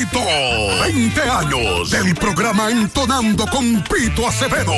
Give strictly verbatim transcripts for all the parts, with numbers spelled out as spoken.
Pito. veinte años del programa Entonando con Pito Acevedo.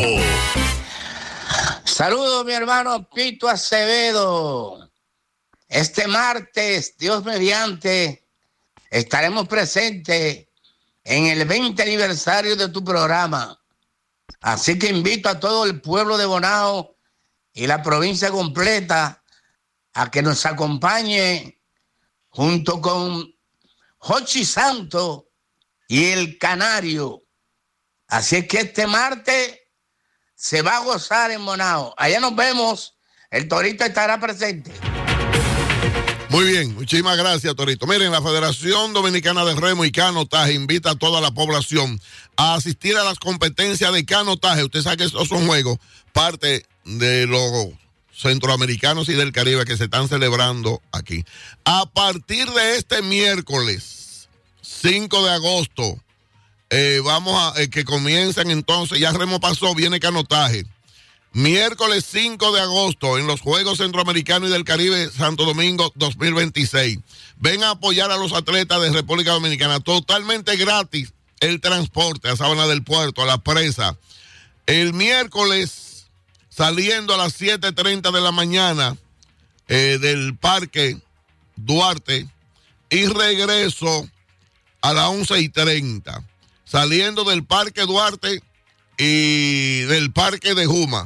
Saludos, mi hermano Pito Acevedo. Este martes, Dios mediante, estaremos presentes en el veinte aniversario de tu programa. Así que invito a todo el pueblo de Bonao y la provincia completa a que nos acompañe junto con Jochi Santo y el Canario. Así es que este martes se va a gozar en Bonao. Allá nos vemos. El Torito estará presente. Muy bien, muchísimas gracias, Torito. Miren, la Federación Dominicana de Remo y Canotaje invita a toda la población a asistir a las competencias de canotaje. Usted sabe que estos son juegos, parte de los centroamericanos y del Caribe que se están celebrando aquí. A partir de este miércoles, cinco de agosto, eh, vamos a, eh, que comienzan entonces, ya Remo pasó, viene canotaje. Miércoles cinco de agosto en los Juegos Centroamericanos y del Caribe Santo Domingo dos mil veintiséis. Ven a apoyar a los atletas de República Dominicana. Totalmente gratis el transporte a Sabana del Puerto, a la presa. El miércoles saliendo a las siete treinta de la mañana eh, del Parque Duarte y regreso a las once treinta. Saliendo del Parque Duarte y del Parque de Juma.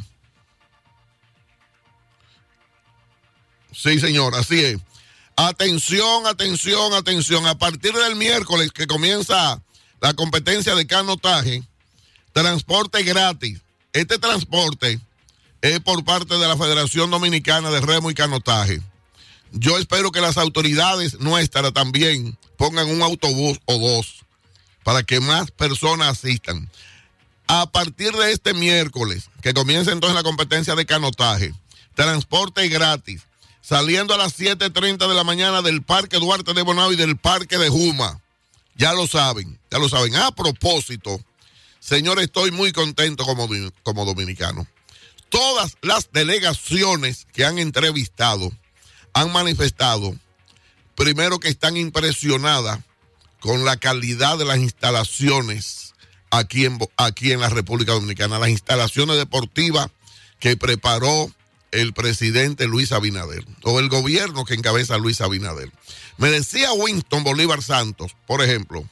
Sí, señor, así es. Atención, atención, atención. A partir del miércoles que comienza la competencia de canotaje, transporte gratis. Este transporte es por parte de la Federación Dominicana de Remo y Canotaje. Yo espero que las autoridades nuestras también pongan un autobús o dos para que más personas asistan. A partir de este miércoles, que comienza entonces la competencia de canotaje, transporte gratis, saliendo a las siete treinta de la mañana del Parque Duarte de Bonao y del Parque de Juma. Ya lo saben, ya lo saben. A propósito, señores, estoy muy contento como, como dominicano. Todas las delegaciones que han entrevistado han manifestado, primero, que están impresionadas con la calidad de las instalaciones aquí en, aquí en la República Dominicana, las instalaciones deportivas que preparó el presidente Luis Abinader, o el gobierno que encabeza Luis Abinader. Me decía Winston Bolívar Santos, por ejemplo,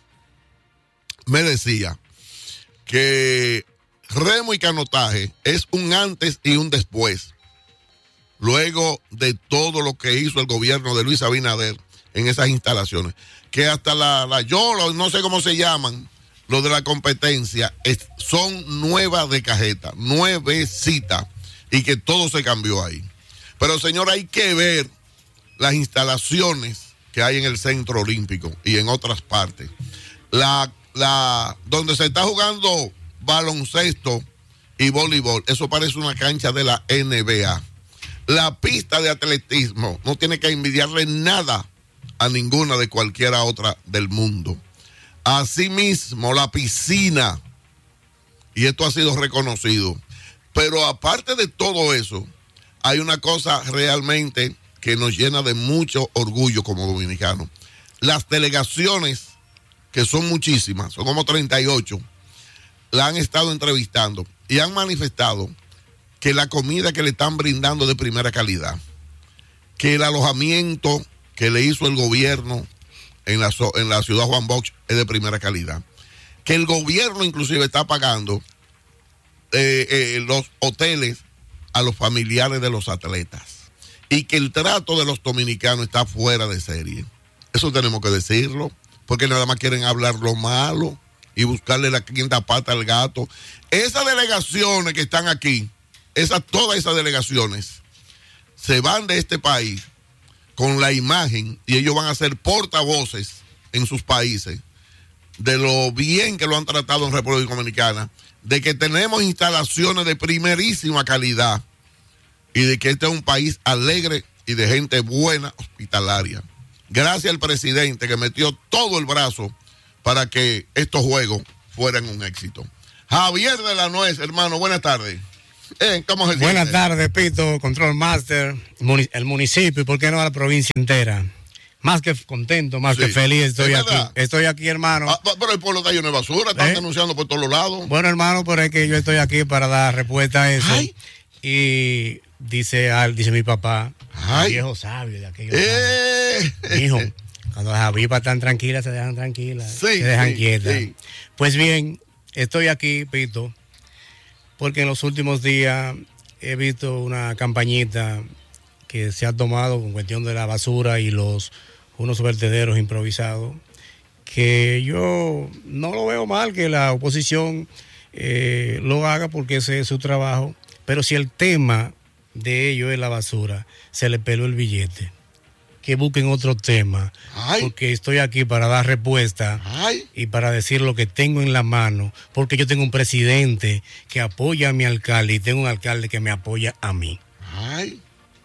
me decía que remo y canotaje es un antes y un después, luego de todo lo que hizo el gobierno de Luis Abinader en esas instalaciones, que hasta la, la YOLO, no sé cómo se llaman, lo de la competencia, es, son nuevas de cajeta, nuevecitas, y que todo se cambió ahí. Pero, señor, hay que ver las instalaciones que hay en el Centro Olímpico y en otras partes. La, la, donde se está jugando baloncesto y voleibol, eso parece una cancha de la N B A. La pista de atletismo no tiene que envidiarle nada a ninguna de cualquiera otra del mundo. Asimismo, la piscina, y esto ha sido reconocido. Pero aparte de todo eso, hay una cosa realmente que nos llena de mucho orgullo como dominicanos. Las delegaciones, que son muchísimas, son como treinta y ocho, la han estado entrevistando y han manifestado que la comida que le están brindando de primera calidad, que el alojamiento que le hizo el gobierno en la, en la ciudad Juan Bosch es de primera calidad, que el gobierno inclusive está pagando eh, eh, los hoteles a los familiares de los atletas y que el trato de los dominicanos está fuera de serie. Eso tenemos que decirlo, porque nada más quieren hablar lo malo y buscarle la quinta pata al gato. Esas delegaciones que están aquí, esas, todas esas delegaciones se van de este país con la imagen, y ellos van a ser portavoces en sus países de lo bien que lo han tratado en República Dominicana, de que tenemos instalaciones de primerísima calidad y de que este es un país alegre y de gente buena, hospitalaria. Gracias al presidente que metió todo el brazo para que estos juegos fueran un éxito. Javier de la Nuez, hermano, buenas tardes. Eh, ¿cómo se buenas tardes, Pito, Control Master, el municipio y por qué no la provincia entera. Más que contento, más Sí. que feliz, estoy ¿Es aquí. verdad? Estoy aquí, hermano. Ah, pero el pueblo está lleno de basura, están ¿Eh? denunciando por todos los lados. Bueno, hermano, pero es que yo estoy aquí para dar respuesta a eso. Ay. Y dice, al- dice mi papá, Ay. viejo sabio de aquellos Eh. años, hijo, cuando las avispas están tranquilas, se dejan tranquilas, Sí, se dejan sí, quietas. sí. Pues bien, estoy aquí, Pito, porque en los últimos días he visto una campañita que se ha tomado con cuestión de la basura y los unos vertederos improvisados, que yo no lo veo mal que la oposición eh, lo haga porque ese es su trabajo, pero si el tema de ello es la basura, se le peló el billete. Que busquen otro tema, Ay. porque estoy aquí para dar respuesta Ay. y para decir lo que tengo en la mano, porque yo tengo un presidente que apoya a mi alcalde y tengo un alcalde que me apoya a mí. Ay.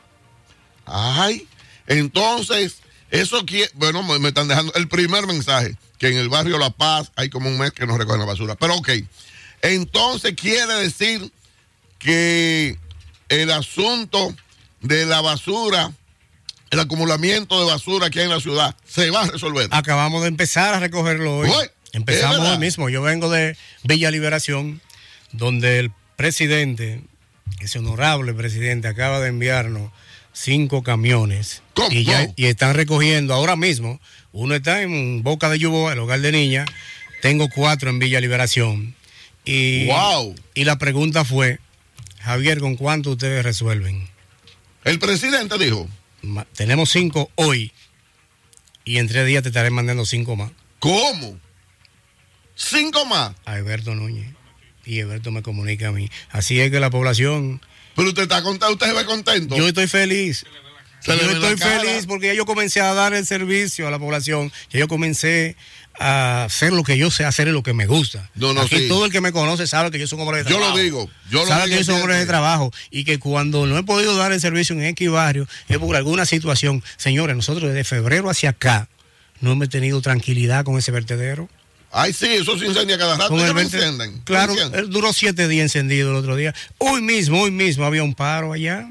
Ay. Entonces, eso quiere. Bueno, me, me están dejando el primer mensaje: que en el barrio La Paz hay como un mes que no recogen la basura. Pero ok. Entonces, quiere decir que el asunto de la basura, el acumulamiento de basura que hay en la ciudad, se va a resolver. Acabamos de empezar a recogerlo hoy. Uy, Empezamos ¿es verdad? hoy mismo. Yo vengo de Villa Liberación, donde el presidente, ese honorable presidente, acaba de enviarnos cinco camiones. ¿Cómo? Y, ya, y están recogiendo ahora mismo. Uno está en Boca de Yubo, el hogar de niña. Tengo cuatro en Villa Liberación. Y, Wow. y la pregunta fue, Javier, ¿con cuánto ustedes resuelven? El presidente dijo: Ma- tenemos cinco hoy y en tres días te estaré mandando cinco más. ¿cómo? ¿Cinco más? A Alberto Núñez. Y Alberto me comunica a mí. Así es que la población, Pero usted está contento, usted se ve contento. yo estoy feliz. Se le Yo ve la estoy cara. feliz porque ya yo comencé a dar el servicio a la población. Ya yo comencé a hacer lo que yo sé hacer y lo que me gusta. No, no, Aquí sí. todo el que me conoce sabe que yo soy un hombre de Yo trabajo. lo digo, yo lo sabe digo que yo soy un hombre de siempre. trabajo y que cuando no he podido dar el servicio en X barrio es por alguna situación. Señores, nosotros desde febrero hacia acá no hemos tenido tranquilidad con ese vertedero. Ay, sí, eso se incendia cada rato. Con ¿Qué el no verte- encienden? Claro, ¿No encienden? él duró siete días encendido el otro día. Hoy mismo, hoy mismo había un paro allá.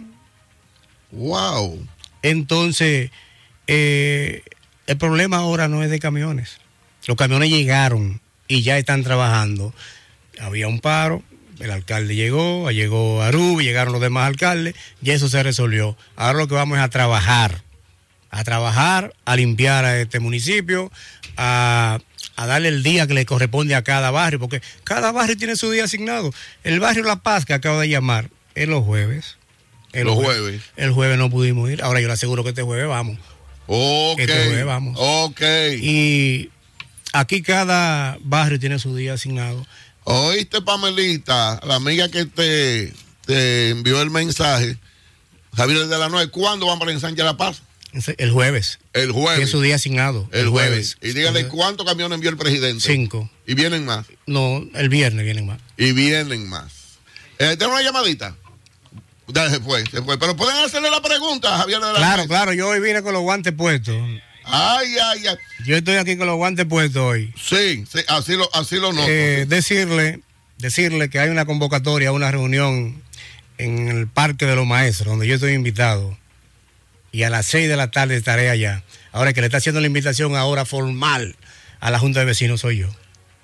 Wow. Entonces, eh, el problema ahora no es de camiones. Los camiones llegaron y ya están trabajando. Había un paro, el alcalde llegó, llegó Arubi, llegaron los demás alcaldes, y eso se resolvió. Ahora lo que vamos es a trabajar, a trabajar, a limpiar a este municipio, a, a darle el día que le corresponde a cada barrio, porque cada barrio tiene su día asignado. El barrio La Paz, que acabo de llamar, es los jueves. El Los jue- jueves. El jueves no pudimos ir, ahora yo le aseguro que este jueves vamos. Ok. Este jueves vamos. Ok. Y aquí cada barrio tiene su día asignado. Oíste, Pamelita, la amiga que te, te envió el mensaje, Javier de la Nueve, ¿cuándo van para el Sánchez La Paz? El jueves. El jueves. Tiene su día asignado. El jueves. Y dígale El- cuántos camiones envió el presidente. Cinco. Y vienen más. No, el viernes vienen más. Y vienen más. Eh, ¿Tengo una llamadita? Ya se fue, se fue. Pero pueden hacerle la pregunta a Javier de la Claro, Nueve. claro, yo hoy vine con los guantes puestos. Ay, ay, ay. Yo estoy aquí con los guantes puestos hoy. Sí, sí, así lo, así lo noto. Eh, sí. decirle, decirle que hay una convocatoria, una reunión en el Parque de los Maestros, donde yo estoy invitado. Y a las seis de la tarde estaré allá. Ahora el que le está haciendo la invitación ahora formal a la Junta de Vecinos soy yo.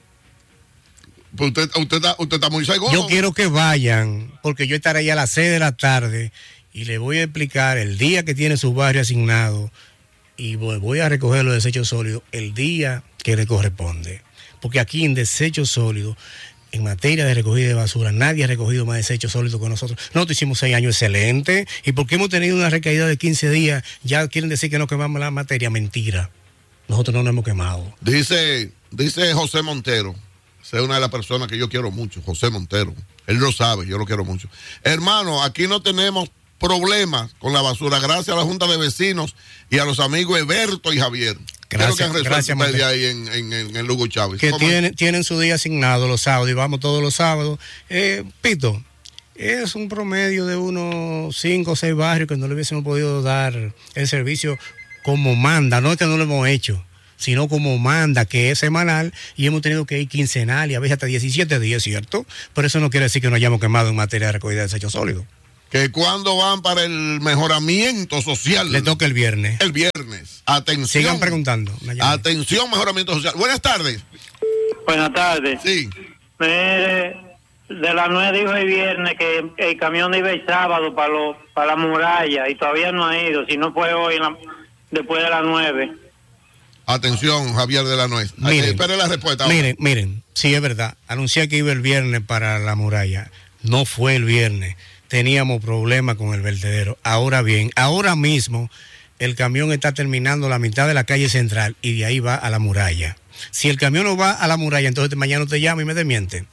Pues usted, usted, está, usted está muy seguro. Yo quiero que vayan, porque yo estaré ahí a las seis de la tarde y le voy a explicar el día que tiene su barrio asignado y voy voy a recoger los desechos sólidos el día que le corresponde. Porque aquí en desechos sólidos, en materia de recogida de basura, nadie ha recogido más desechos sólidos que nosotros. Nosotros hicimos seis años excelentes y porque hemos tenido una recaída de quince días, ya quieren decir que no quemamos la materia. Mentira. Nosotros no nos hemos quemado. Dice, dice José Montero, es una de las personas que yo quiero mucho, José Montero. Él lo sabe, yo lo quiero mucho. Hermano, aquí no tenemos problemas con la basura, gracias a la Junta de Vecinos y a los amigos Eberto y Javier. Gracias, que han resuelto gracias, ustedes Montero. ahí en, en, en, en Lugo Chávez. Que ¿Cómo? tienen, tienen su día asignado los sábados y vamos todos los sábados. Eh, Pito, es un promedio de unos cinco o seis barrios que no le hubiésemos podido dar el servicio como manda, no es que no lo hemos hecho, sino como manda, que es semanal, y hemos tenido que ir quincenal y a veces hasta diecisiete días, ¿cierto? Pero eso no quiere decir que nos hayamos quemado en materia de recogida de desechos sólidos. que cuando van para el mejoramiento social. Le toca el viernes. El viernes. Atención. Sigan preguntando. Atención, mejoramiento social. Buenas tardes. Buenas tardes. Sí. Mire, de las nueve dijo el viernes que el camión iba el sábado para lo, para la muralla y todavía no ha ido. Si no fue hoy, la, después de las nueve. Atención, Javier de la Nuez. Miren, espere la respuesta. Ahora. Miren, miren, sí es verdad. Anuncié que iba el viernes para la muralla. No fue el viernes. Teníamos problemas con el vertedero. Ahora bien, ahora mismo el camión está terminando la mitad de la calle central y de ahí va a la muralla. Si el camión no va a la muralla, entonces mañana te llama y me desmiente.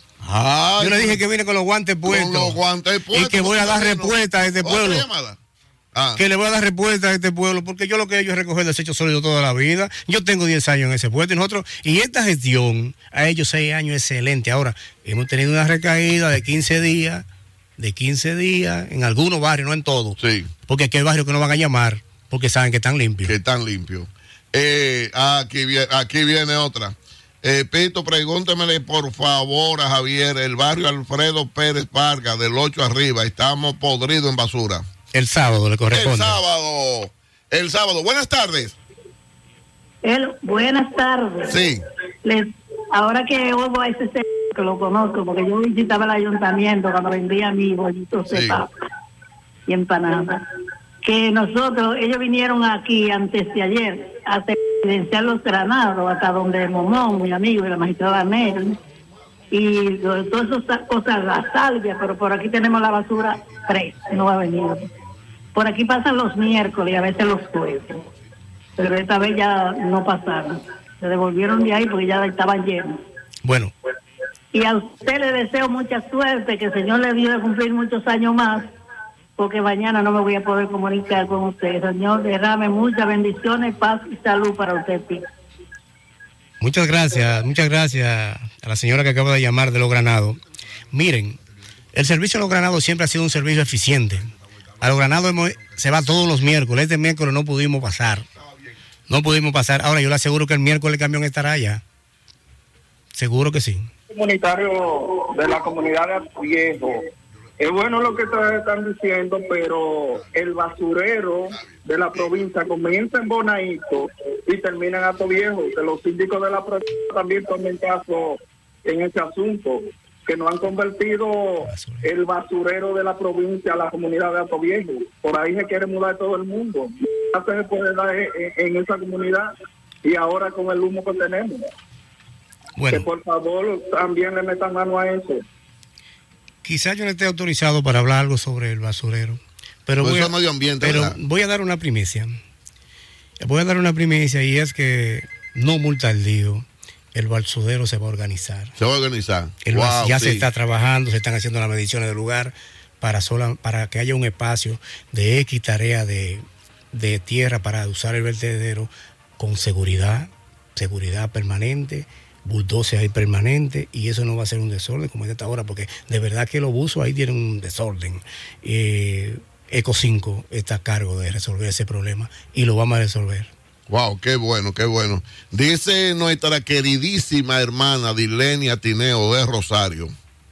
Ay, yo le dije que vine con los guantes puestos. Con los guantes puestos. Y que voy a dar respuesta a este pueblo. Ah. Que le voy a dar respuesta a este pueblo, porque yo lo que he hecho es recoger desechos sólidos toda la vida. Yo tengo diez años en ese puesto y nosotros, y esta gestión ha hecho seis años excelente. Ahora, hemos tenido una recaída de quince días, de quince días, en algunos barrios, no en todos. Sí. Porque aquí hay barrios que no van a llamar, porque saben que están limpios. Que están limpios. Eh, aquí, viene, aquí viene otra. Eh, Pito, pregúntemele por favor a Javier, el barrio Alfredo Pérez Vargas, del ocho arriba, estamos podridos en basura. El sábado le corresponde. El sábado. El sábado. Buenas tardes. El, buenas tardes. Sí. Les, ahora que oigo a ese señor, que lo conozco, porque yo visitaba el ayuntamiento cuando vendía mi bollito sí. de papa y empanada, que nosotros, ellos vinieron aquí antes de ayer a evidenciar los granados, acá donde Momón, mi amigo, y la magistrada Nel, y todas esas cosas, la salvia, pero por aquí tenemos la basura tres, no va a venir. Por aquí pasan los miércoles y a veces los jueves, pero esta vez ya no pasaron. Se devolvieron de ahí porque ya estaban llenos. Bueno. Y a usted le deseo mucha suerte, que el Señor le dio de cumplir muchos años más, porque mañana no me voy a poder comunicar con usted. Señor, derrame muchas bendiciones, paz y salud para usted, Pito. Muchas gracias, muchas gracias a la señora que acaba de llamar de Los Granados. Miren, el servicio de Los Granados siempre ha sido un servicio eficiente. A Los Granados hemos, se va todos los miércoles. Este miércoles no pudimos pasar. No pudimos pasar. Ahora yo le aseguro que el miércoles el camión estará allá. Seguro que sí. Comunitario de la comunidad de Viejo. Es bueno lo que ustedes están diciendo, pero el basurero de la provincia comienza en Bonadito y termina en Atoviejo. Que los síndicos de la provincia también tomen caso en ese asunto, que no han convertido el basurero de la provincia a la comunidad de Atoviejo. Por ahí se quiere mudar todo el mundo. Ya se puede dar en, en esa comunidad y ahora con el humo que tenemos. Bueno. Que por favor también le metan mano a eso. Quizás yo no esté autorizado para hablar algo sobre el basurero, pero, pues voy a, medio ambiente, pero ¿verdad? voy a dar una primicia. Voy a dar una primicia y es que no muy tardío el basurero se va a organizar. Se va a organizar. El, wow, ya sí. se está trabajando, se están haciendo las mediciones del lugar para, sola, para que haya un espacio de X tarea de, de tierra para usar el vertedero con seguridad, seguridad permanente, bulldozer ahí permanente, y eso no va a ser un desorden como es esta hora, porque de verdad que los buzos ahí tienen un desorden. Eh, Eco cinco está a cargo de resolver ese problema y lo vamos a resolver. Wow, qué bueno, qué bueno. Dice nuestra queridísima hermana Dilenia Tineo de Rosario,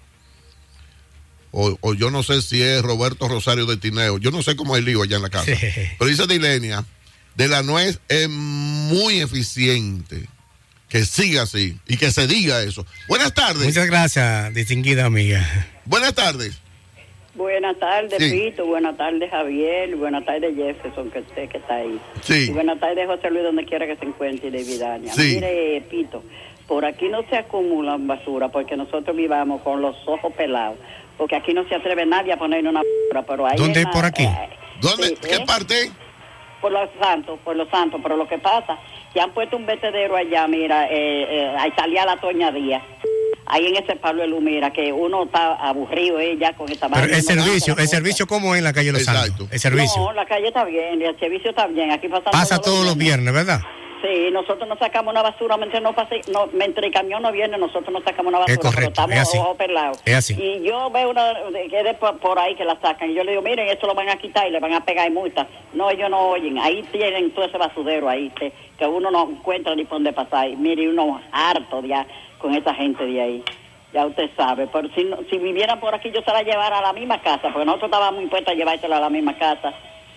o, o yo no sé si es Roberto Rosario de Tineo, yo no sé cómo es el lío allá en la casa, sí. Pero dice Dilenia, de la Nuez es muy eficiente. Que siga así y que se diga eso. Buenas tardes. Muchas gracias, distinguida amiga. Buenas tardes. Buenas tardes, sí. Pito. Buenas tardes, Javier. Buenas tardes, Jefferson, que usted que está ahí. Sí. Y buenas tardes, José Luis, donde quiera que se encuentre, y de Vidaña. Sí. Mire, Pito, por aquí no se acumulan basura porque nosotros vivamos con los ojos pelados. Porque aquí no se atreve nadie a poner una basura. Pero hay ¿Dónde? una, ¿Por aquí? Eh, ¿Dónde? Sí, ¿Qué ¿eh? parte? Por los santos, por los santos. Pero lo que pasa, que han puesto un vertedero allá, mira, eh, eh, ahí salía la Toña Díaz. Ahí en ese Pablo de Lumira, que uno está aburrido eh, ya con esta Pero vaina, el no servicio, la el cosa. servicio ¿cómo es en la calle Los Exacto. Santos? El servicio. No, la calle está bien, el servicio está bien. Aquí pasa, Pasa todos los viernes, ¿verdad? Sí, nosotros no sacamos una basura mientras no pase, no, mientras el camión no viene, nosotros no sacamos una basura, Es correcto, pero estamos es así. ojos pelados. Es así. Y yo veo una que es de por, por ahí que la sacan, y yo le digo, miren, esto lo van a quitar y le van a pegar multas. No, ellos no oyen, ahí tienen todo ese basurero ahí, que, que uno no encuentra ni por dónde pasar. Y mire, uno harto ya con esa gente de ahí. Ya usted sabe, pero si, no- si vivieran por aquí yo se la llevara a la misma casa, porque nosotros estábamos impuestos a llevársela a la misma casa.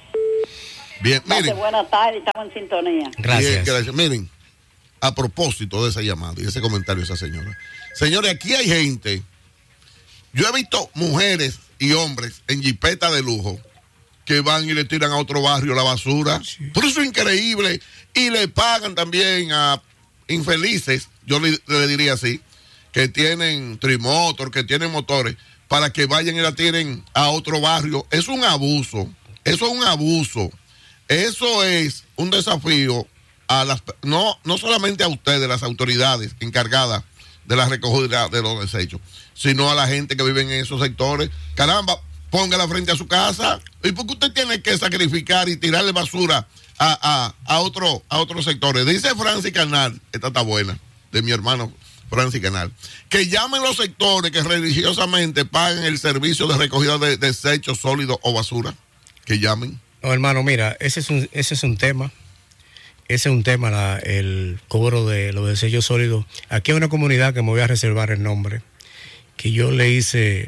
Bien, miren. Buenas tardes, estamos en sintonía. Gracias. Bien, gracias. Miren, a propósito de esa llamada y ese comentario de esa señora. Señores, aquí hay gente. Yo he visto mujeres y hombres en jipeta de lujo que van y le tiran a otro barrio la basura. Sí. Por eso es increíble. Y le pagan también a infelices, yo le, le diría así, que tienen trimotor, que tienen motores, para que vayan y la tiren a otro barrio. Es un abuso. Eso es un abuso. Eso es un desafío a las, no, no solamente a ustedes, las autoridades encargadas de la recogida de los desechos, sino a la gente que vive en esos sectores. Caramba, póngala frente a su casa. ¿Y por qué usted tiene que sacrificar y tirarle basura a, a, a, otro, a otros sectores? Dice Francis Canal, esta está buena, de mi hermano Francis Canal, que llamen los sectores que religiosamente pagan el servicio de recogida de desechos sólidos o basura. Que llamen. No, hermano, mira, ese es un, ese es un tema. Ese es un tema, la, el cobro de los desechos sólidos. Aquí hay una comunidad que me voy a reservar el nombre, que yo le hice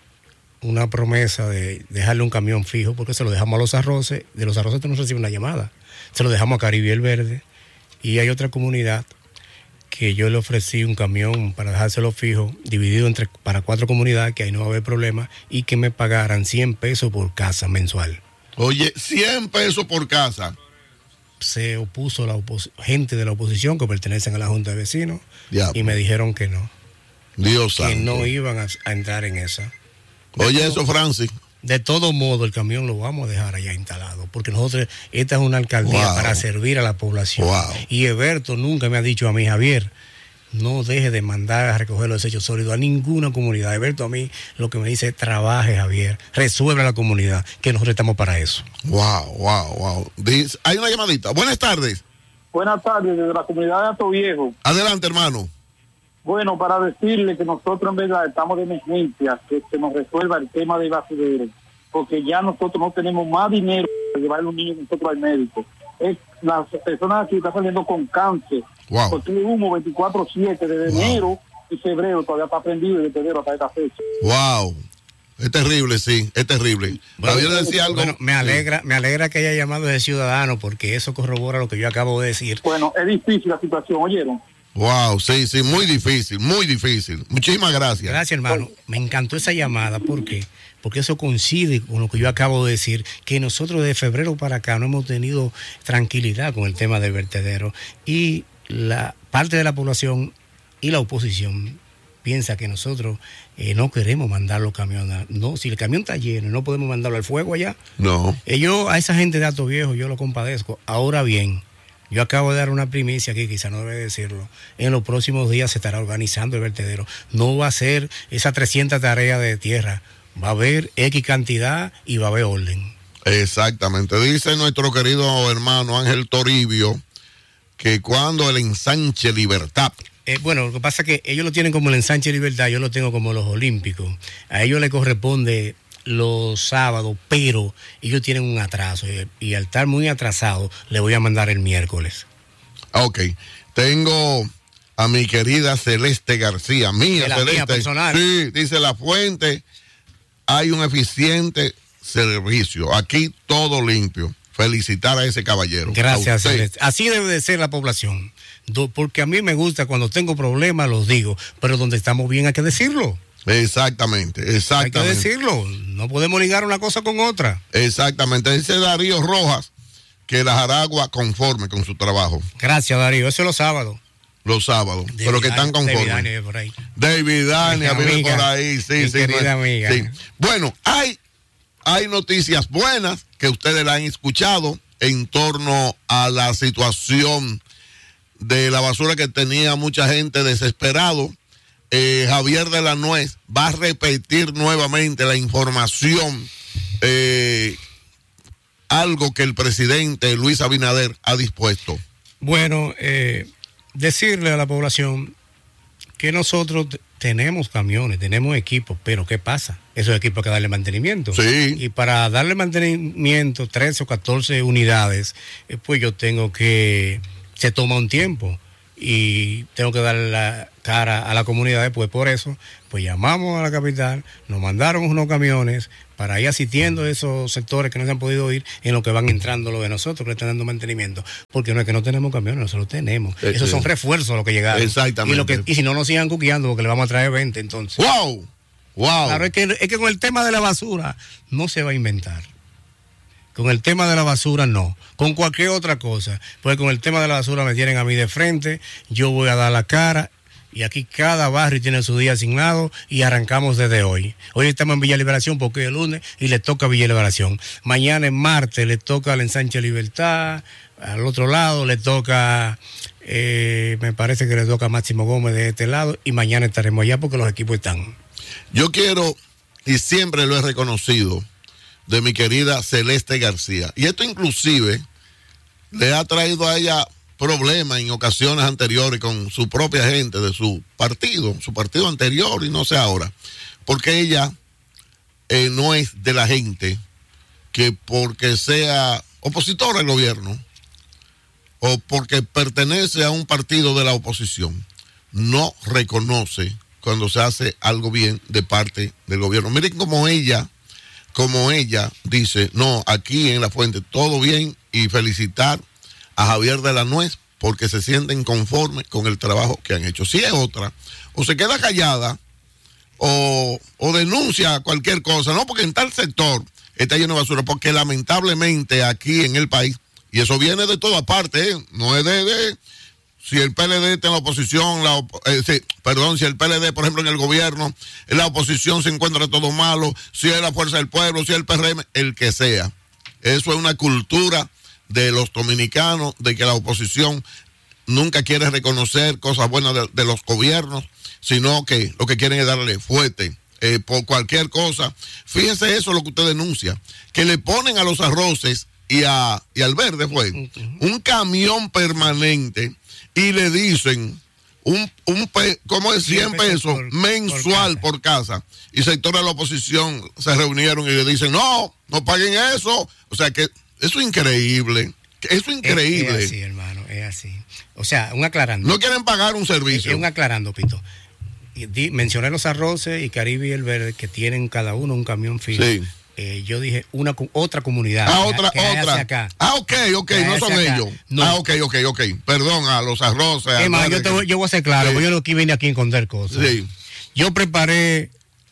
una promesa de dejarle un camión fijo, porque se lo dejamos a Los Arroces. De Los Arroces no recibe una llamada. Se lo dejamos a Caribe Verde. Y hay otra comunidad que yo le ofrecí un camión para dejárselo fijo, dividido entre para cuatro comunidades, que ahí no va a haber problema, y que me pagaran cien pesos por casa mensual. Oye, cien pesos por casa. Se opuso la opos- gente de la oposición que pertenecen a la Junta de Vecinos, ya, y me dijeron que no. Dios que santo. no iban a, a entrar en esa. De Oye, todo, eso, Francis. De todo modo, el camión lo vamos a dejar allá instalado, porque nosotros, esta es una alcaldía wow. para servir a la población. Wow. Y Eberto nunca me ha dicho a mí, Javier, no deje de mandar a recoger los desechos sólidos a ninguna comunidad. Eberto a mí lo que me dice es, trabaje, Javier, resuelva la comunidad, que nosotros estamos para eso. Wow, wow, wow. Dice, hay una llamadita. Buenas tardes. Buenas tardes, desde la comunidad de Ato Viejo. Adelante, hermano. Bueno, para decirle que nosotros en verdad estamos de emergencia, que se nos resuelva el tema del basurero, porque ya nosotros no tenemos más dinero para llevar a los niños nosotros al médico. Es, las personas aquí están saliendo con cáncer, wow. porque el humo veinticuatro siete desde wow. enero y febrero todavía está prendido y de febrero hasta esta fecha. Wow. Es terrible, sí, es terrible. Bueno, yo decía algo. Bueno, me alegra, me alegra que haya llamado ese ciudadano, porque eso corrobora lo que yo acabo de decir. Bueno, es difícil la situación, ¿oyeron? Wow, sí, sí, muy difícil, muy difícil. Muchísimas gracias. Gracias, hermano. Me encantó esa llamada. ¿Por qué? Porque eso coincide con lo que yo acabo de decir, que nosotros de febrero para acá no hemos tenido tranquilidad con el tema del vertedero. Y la parte de la población y la oposición piensa que nosotros eh, no queremos mandar los camiones. No, si el camión está lleno, no podemos mandarlo al fuego allá. No. Eh, yo, a esa gente de Ato Viejo, yo lo compadezco. Ahora bien, yo acabo de dar una primicia aquí, quizá no debe decirlo. En los próximos días se estará organizando el vertedero. No va a ser esa trescientas tareas de tierra. Va a haber X cantidad y va a haber orden. Exactamente. Dice nuestro querido hermano Ángel Toribio que cuando el ensanche Libertad. Eh, bueno, lo que pasa es que ellos lo tienen como el ensanche Libertad, yo lo tengo como los olímpicos. A ellos les corresponde los sábados, pero ellos tienen un atraso y, y al estar muy atrasado le voy a mandar el miércoles. Ok, tengo a mi querida Celeste García, mía la Celeste. Mía personal. Sí, dice La Fuente, hay un eficiente servicio, aquí todo limpio. Felicitar a ese caballero. Gracias, Celeste. Así debe de ser la población, Do, porque a mí me gusta cuando tengo problemas los digo, pero donde estamos bien hay que decirlo. Exactamente, exactamente. Hay que decirlo, no podemos ligar una cosa con otra. Exactamente, dice Darío Rojas que la Jaragua conforme con su trabajo. Gracias, Darío, eso es los sábados. Los sábados, David pero que están conformes. David Dania por ahí. David Dania vive por ahí, sí, mi sí. querida no, amiga. Sí. Bueno, hay, hay noticias buenas que ustedes la han escuchado en torno a la situación de la basura que tenía mucha gente desesperado. Eh, Javier de la Nuez va a repetir nuevamente la información, eh, algo que el presidente Luis Abinader ha dispuesto. Bueno, eh, decirle a la población que nosotros t- tenemos camiones, tenemos equipos, pero ¿qué pasa? Esos equipos hay que darle mantenimiento. Sí. Y para darle mantenimiento, trece o catorce unidades, eh, pues yo tengo que, se toma un tiempo. y tengo que dar la cara a la comunidad, pues por eso, pues llamamos a la capital, nos mandaron unos camiones para ir asistiendo a esos sectores que no se han podido ir en lo que van entrando los de nosotros, que le están dando mantenimiento, porque no es que no tenemos camiones, nosotros tenemos. Eh, Esos eh, son refuerzos los que llegaron. Exactamente. Y, lo que, y si no nos sigan cuqueando, porque le vamos a traer veinte entonces. ¡Wow! ¡Wow! Claro, es que, es que con el tema de la basura no se va a inventar. Con el tema de la basura no, con cualquier otra cosa, porque con el tema de la basura me tienen a mí de frente, yo voy a dar la cara y aquí cada barrio tiene su día asignado y arrancamos desde hoy. Hoy estamos en Villa Liberación porque es el lunes y le toca Villa Liberación. Mañana en martes le toca al Ensanche Libertad, al otro lado le toca, eh, me parece que le toca a Máximo Gómez de este lado y mañana estaremos allá porque los equipos están. Yo quiero, y siempre lo he reconocido, de mi querida Celeste García. Y esto inclusive le ha traído a ella problemas en ocasiones anteriores con su propia gente de su partido, su partido anterior y no sé ahora. Porque ella eh, no es de la gente que porque sea opositora al gobierno o porque pertenece a un partido de la oposición, no reconoce cuando se hace algo bien de parte del gobierno. Miren cómo ella... como ella dice, no, aquí en La Fuente todo bien, y felicitar a Javier de la Nuez porque se sienten conformes con el trabajo que han hecho. Si es otra, o se queda callada o, o denuncia cualquier cosa, no, porque en tal sector está lleno de basura, porque lamentablemente aquí en el país, y eso viene de toda parte, ¿eh? No es de... de si el P L D está en la oposición, la op eh, sí, perdón, si el P L D, por ejemplo, en el gobierno, en la oposición se encuentra todo malo, si es la Fuerza del Pueblo, si es el P R M, el que sea. Eso es una cultura de los dominicanos, de que la oposición nunca quiere reconocer cosas buenas de, de los gobiernos, sino que lo que quieren es darle fuerte eh, por cualquier cosa. Fíjese eso, lo que usted denuncia, que le ponen a los arroces y, a, y al verde fue uh-huh. un camión permanente y le dicen un, un pe, ¿cómo es? cien pesos por, mensual por casa. por casa. Y sectores de la oposición se reunieron y le dicen, no, no paguen eso. O sea que eso es increíble. Eso es increíble. Es, es así, hermano, es así. O sea, un aclarando. No quieren pagar un servicio. Es, es un aclarando, Pito. Y di, mencioné los arroces y Caribe y el Verde, que tienen cada uno un camión fijo. Sí. Eh, yo dije una otra comunidad. Ah, otra, que otra. Acá. Ah, ok, ok, no son acá. ellos. No. Ah, ok, ok, ok. Perdón, a los arroces. Es más, yo, te voy, yo voy a ser claro, sí. porque yo no vine aquí a esconder cosas. Sí. Yo preparé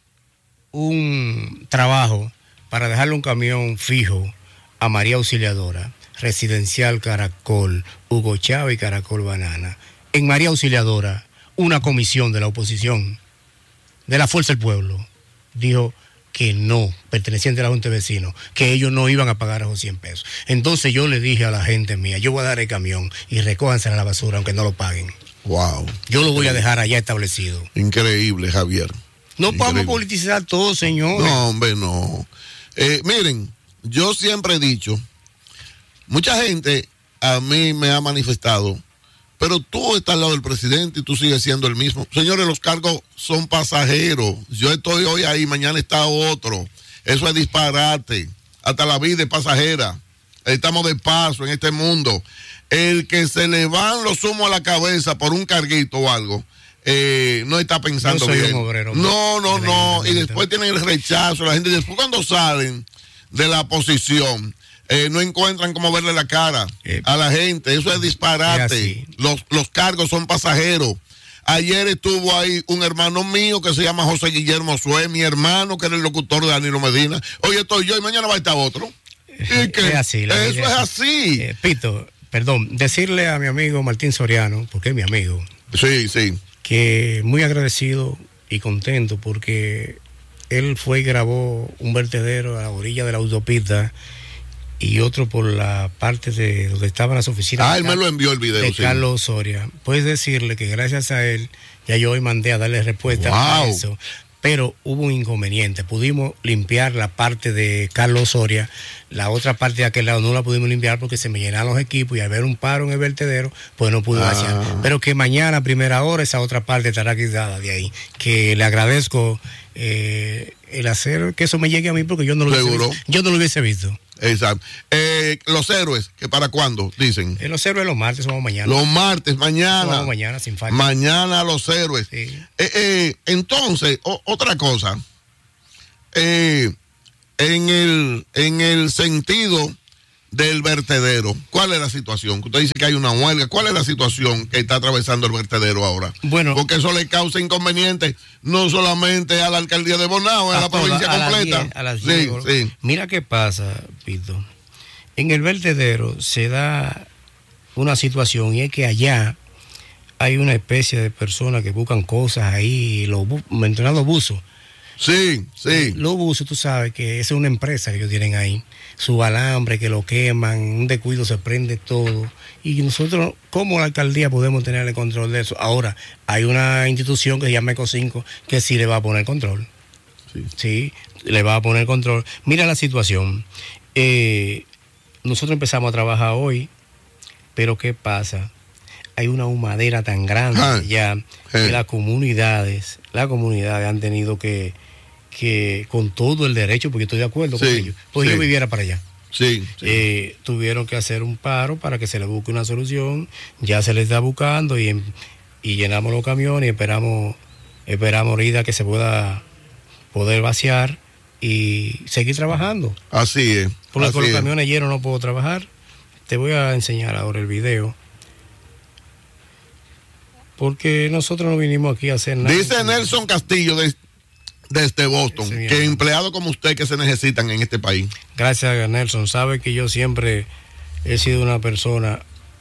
un trabajo para dejarle un camión fijo a María Auxiliadora, Residencial Caracol, Hugo Chávez y Caracol Banana. En María Auxiliadora, una comisión de la oposición, de la Fuerza del Pueblo, dijo que no, perteneciente a la Junta de Vecinos, que ellos no iban a pagar esos cien pesos. Entonces yo le dije a la gente mía, yo voy a dar el camión y recójanse a la basura, aunque no lo paguen. Wow. Yo lo voy a dejar allá establecido. Increíble, Javier. No podemos politizar todo, señor. No, hombre, no. Eh, miren, yo siempre he dicho, mucha gente a mí me ha manifestado, pero tú estás al lado del presidente y tú sigues siendo el mismo. Señores, los cargos son pasajeros. Yo estoy hoy ahí, mañana está otro. Eso es disparate. Hasta la vida es pasajera. Estamos de paso en este mundo. El que se le van los humos a la cabeza por un carguito o algo, eh, no está pensando no soy bien. Un obrero, no, no, no. Y después tienen el rechazo. La gente, después cuando salen de la posición, Eh, no encuentran cómo verle la cara eh, a la gente. Eso es disparate. Los, los cargos son pasajeros. Ayer estuvo ahí un hermano mío que se llama José Guillermo Sué, mi hermano que era el locutor de Danilo Medina. Hoy estoy yo y mañana va a estar otro. ¿Y qué? Es así, eso es así. Eh, Pito, perdón, decirle a mi amigo Martín Soriano, porque es mi amigo. Sí, sí. Que muy agradecido y contento porque él fue y grabó un vertedero a la orilla de la autopista y otro por la parte de donde estaban las oficinas. Ah, él me lo envió el video. De sí. Carlos Osoria. Puedes decirle que gracias a él, ya yo hoy mandé a darle respuesta wow. a eso. Pero hubo un inconveniente. Pudimos limpiar la parte de Carlos Osoria. La otra parte de aquel lado no la pudimos limpiar porque se me llenaron los equipos y al ver un paro en el vertedero, pues no pude vaciar. Ah. Pero que mañana a primera hora esa otra parte estará quitada de ahí. Que le agradezco eh, el hacer que eso me llegue a mí porque yo no lo hubiese visto. Yo no lo hubiese visto. Exacto. Eh, los héroes, ¿que para cuándo? Dicen. Eh, los héroes los martes, somos mañana. Los martes, mañana. Somos mañana, sin falta. Mañana los héroes. Sí. Eh, eh, entonces, o, otra cosa. Eh, en el, en el sentido del vertedero, ¿cuál es la situación? Usted dice que hay una huelga. ¿Cuál es la situación que está atravesando el vertedero ahora? Bueno, porque eso le causa inconvenientes no solamente a la alcaldía de Bonao, a, a la toda, provincia a completa. Las diez, a las diez, sí, sí. Mira qué pasa, Pito. En el vertedero se da una situación y es que allá hay una especie de personas que buscan cosas ahí, los bu mencionados buzos. Sí, sí. Los buzos, tú sabes que esa es una empresa que ellos tienen ahí. Su alambre que lo queman, un descuido se prende todo. Y nosotros, como la alcaldía, podemos tener el control de eso. Ahora, hay una institución que se llama Eco cinco que sí le va a poner control. Sí, sí le va a poner control. Mira la situación. Eh, nosotros empezamos a trabajar hoy, pero ¿qué pasa? Hay una humadera tan grande ah, ya que eh. las comunidades, las comunidades han tenido que, que con todo el derecho, porque estoy de acuerdo sí, con ellos, pues sí. yo viviera para allá. Sí, sí. Eh, tuvieron que hacer un paro para que se le busque una solución, ya se le está buscando y, y llenamos los camiones y esperamos, esperamos ahorita que se pueda poder vaciar y seguir trabajando. Así es. Porque así con los es. camiones llenos no puedo trabajar. Te voy a enseñar ahora el video. Porque nosotros no vinimos aquí a hacer nada. Dice Nelson Castillo de, desde Boston, sí, que empleados como usted que se necesitan en este país. Gracias, Nelson. Sabe que yo siempre he sido una persona.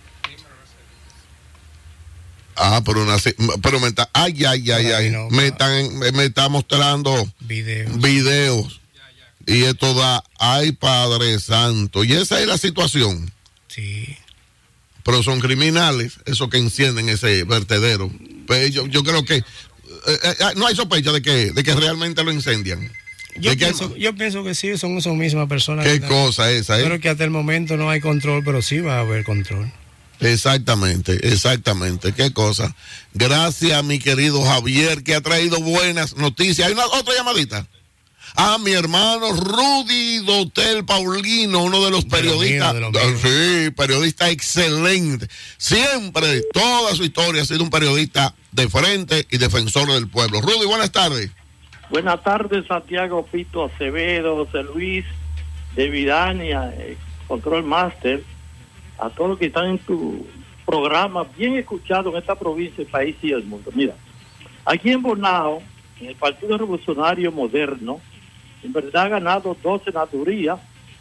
Ah, pero una, pero me está, ay, ay, ay, ay, no, me están, me está mostrando videos. videos. Y esto da, ay, Padre Santo. Y esa es la situación. Sí. Pero son criminales, esos que encienden ese vertedero. Pues yo, yo creo que eh, eh, no hay sospecha de que, de que realmente lo incendian. Yo pienso, yo pienso que sí, son esas mismas personas. ¿Qué cosa esa? Pero que hasta el momento no hay control, pero sí va a haber control. Exactamente, exactamente. Qué cosa. Gracias, mi querido Javier, que ha traído buenas noticias. ¿Hay una otra llamadita? Ah, mi hermano Rudy Dotel Paulino, uno de los periodistas, de lo mío, de lo mío. Sí, periodista excelente. Siempre, toda su historia ha sido un periodista de frente y defensor del pueblo. Rudy, buenas tardes. Buenas tardes, Santiago Pito Acevedo, José Luis, David Ania, eh, Control Master, a todos los que están en tu programa, bien escuchado en esta provincia, el país y el mundo. Mira, aquí en Bonao, en el Partido Revolucionario Moderno, en verdad ha ganado dos senadurías,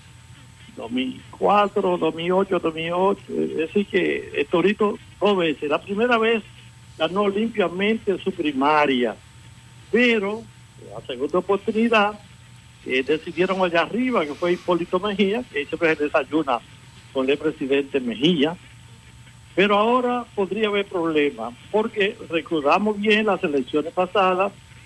dos mil cuatro, dos mil ocho, dos mil ocho, es decir que el Torito dos veces. La primera vez ganó limpiamente su primaria, pero la segunda oportunidad eh, decidieron allá arriba, que fue Hipólito Mejía, que siempre se desayuna con el presidente Mejía, pero ahora podría haber problemas, porque recordamos bien las elecciones pasadas,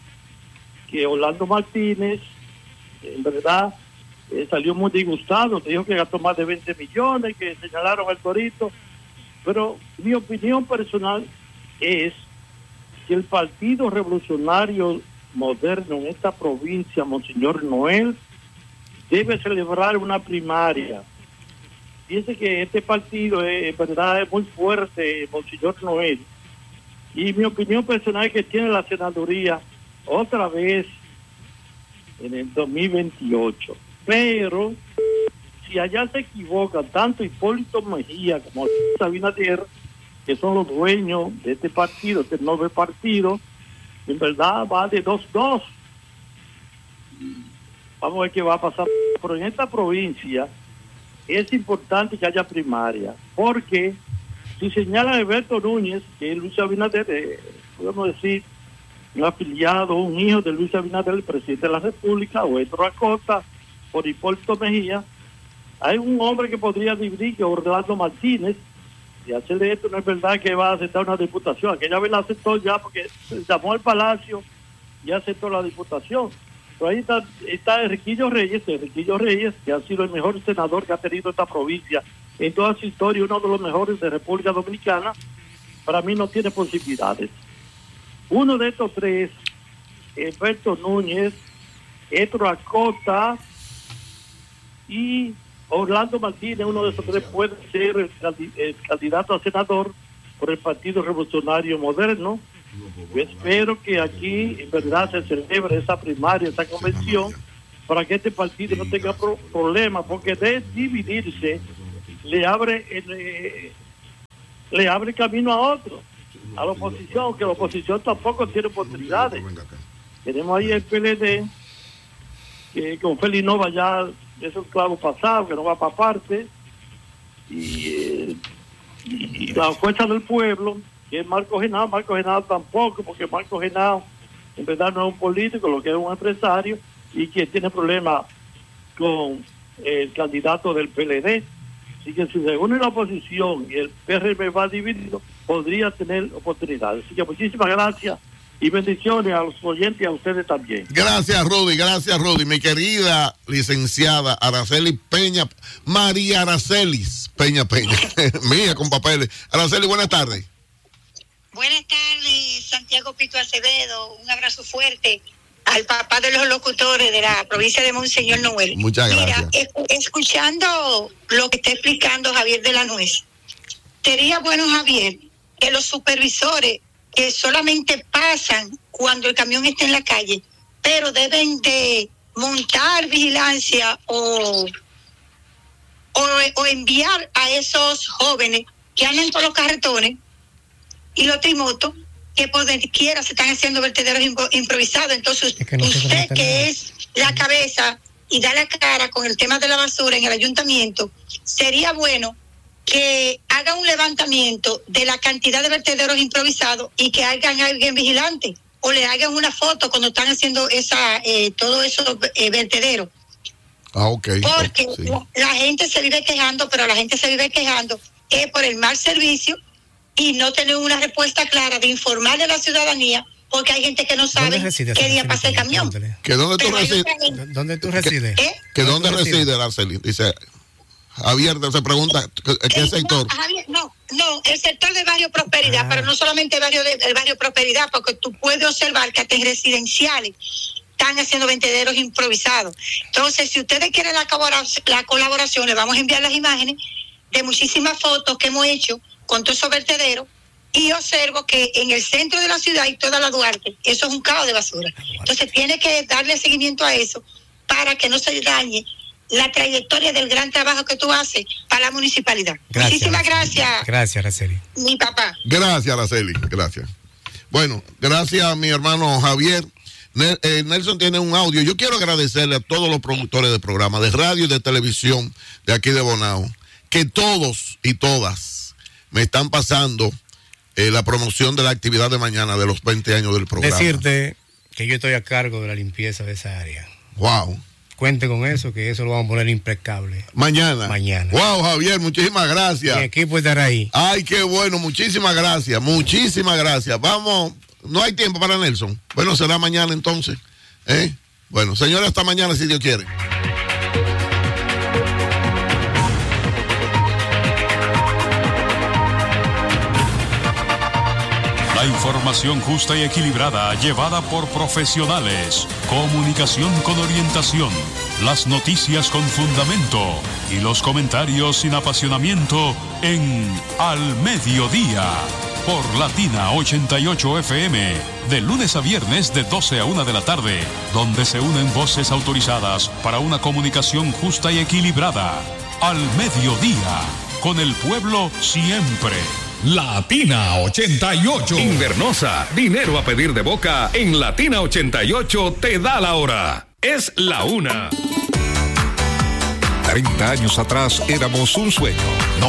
que Orlando Martínez, en verdad, eh, salió muy disgustado, dijo que gastó más de veinte millones, que señalaron al Torito, pero mi opinión personal es que el Partido Revolucionario Moderno en esta provincia, Monseñor Noel, debe celebrar una primaria. Fíjense que este partido es, en verdad es muy fuerte, Monseñor Noel, y mi opinión personal es que tiene la senaduría otra vez en el dos mil veintiocho, pero si allá se equivocan tanto Hipólito Mejía como Abinader, que son los dueños de este partido, este nuevo partido, en verdad va de dos dos. Vamos a ver qué va a pasar. Pero en esta provincia es importante que haya primaria, porque si señala a Alberto Núñez, que es Luis Abinader, eh, podemos decir, un afiliado, un hijo de Luis Abinader, el presidente de la República, o Héctor Acosta, por Hipólito Mejía, hay un hombre que podría dividir, que es Orlando Martínez, y hacerle esto. No es verdad que va a aceptar una diputación, aquella vez la aceptó ya porque se llamó al Palacio y aceptó la diputación. Pero ahí está, está Enriquillo Reyes, Enriquillo Reyes, que ha sido el mejor senador que ha tenido esta provincia en toda su historia, uno de los mejores de República Dominicana. Para mí no tiene posibilidades. Uno de estos tres, Alberto Núñez, Héctor Acosta y Orlando Martínez, uno de esos tres, puede ser el, el candidato a senador por el Partido Revolucionario Moderno. Yo espero que aquí en verdad se celebre esa primaria, esa convención, para que este partido no tenga pro problemas, porque de dividirse le abre el, le abre camino a otro, a la oposición, que la oposición tampoco tiene oportunidades. Tenemos ahí el P L D, que con Félix Nova ya es un clavo pasado, que no va para parte, y, eh, y la Fuerza del Pueblo, que es Marco Genao. Marco Genao tampoco, porque Marco Genao en verdad no es un político, lo que es un empresario, y que tiene problemas con el candidato del P L D. Así que si se une la oposición y el P R M va dividido, podría tener oportunidades. Así que muchísimas gracias y bendiciones a los oyentes y a ustedes también. Gracias, Rudy, gracias, Rudy. Mi querida licenciada Araceli Peña, María Aracelis Peña Peña, mía con papeles. Araceli, buenas tardes. Buenas tardes, Santiago Pito Acevedo. Un abrazo fuerte al papá de los locutores de la provincia de Monseñor Noel. Muchas gracias. Mira, es, escuchando lo que está explicando Javier de la Nuez, sería bueno, Javier, que los supervisores que solamente pasan cuando el camión está en la calle, pero deben de montar vigilancia o, o, o enviar a esos jóvenes que andan con los carretones y los trimotos, que por donde quiera se están haciendo vertederos impo- improvisados. Entonces, es que no usted que es la cabeza y da la cara con el tema de la basura en el ayuntamiento, sería bueno que haga un levantamiento de la cantidad de vertederos improvisados y que hagan alguien vigilante o le hagan una foto cuando están haciendo esa eh, todo eso eh, vertederos. Ah, ok. Porque sí. la, la gente se vive quejando, pero la gente se vive quejando es por el mal servicio y no tener una respuesta clara de informarle a la ciudadanía, porque hay gente que no sabe qué día pasa el camión. ¿Que dónde tú resides? ¿Dónde tú resides? ¿Eh? ¿Que dónde reside, Araceli? Dice, Javier se pregunta, ¿qué eh, sector? No, Javier, no, no, el sector de Barrio Prosperidad, ah. pero no solamente el barrio, de, el barrio Prosperidad, porque tú puedes observar que hasta en residenciales están haciendo vertederos improvisados. Entonces, si ustedes quieren la colaboración, la colaboración, les vamos a enviar las imágenes de muchísimas fotos que hemos hecho con todos esos vertederos, y observo que en el centro de la ciudad y toda la Duarte, eso es un caos de basura. Entonces tiene que darle seguimiento a eso para que no se dañe la trayectoria del gran trabajo que tú haces para la municipalidad. Gracias, muchísimas gracias. Gracias, Araceli. Mi papá. Gracias, Araceli. Gracias. Bueno, gracias a mi hermano Javier. Nelson tiene un audio. Yo quiero agradecerle a todos los productores de programa, de radio y de televisión de aquí de Bonao, que todos y todas me están pasando eh, la promoción de la actividad de mañana de los veinte años del programa. Decirte que yo estoy a cargo de la limpieza de esa área. Wow. Cuente con eso, que eso lo vamos a poner impecable. Mañana. Mañana. Wow, Javier, muchísimas gracias. Mi equipo estará ahí. Ay, qué bueno, muchísimas gracias, muchísimas gracias. Vamos, no hay tiempo para Nelson. Bueno, será mañana entonces. ¿Eh? Bueno, señores, hasta mañana si Dios quiere. La información justa y equilibrada, llevada por profesionales. Comunicación con orientación. Las noticias con fundamento. Y los comentarios sin apasionamiento en Al Mediodía. Por Latina ochenta y ocho F M. De lunes a viernes de doce a una de la tarde. Donde se unen voces autorizadas para una comunicación justa y equilibrada. Al Mediodía. Con el pueblo siempre. Latina ochenta y ocho. Invernosa, dinero a pedir de boca. En Latina ochenta y ocho te da la hora. Es la una. treinta años atrás éramos un sueño.